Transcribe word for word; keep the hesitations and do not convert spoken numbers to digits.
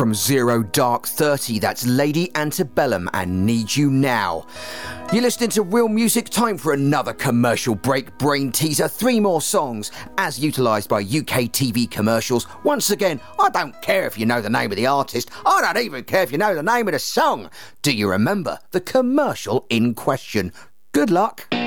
From Zero Dark Thirty, that's Lady Antebellum and Need You Now. You're listening to Real Music. Time for another commercial break. Brain teaser. Three more songs as utilised by U K T V commercials. Once again, I don't care if you know the name of the artist. I don't even care if you know the name of the song. Do you remember the commercial in question? Good luck.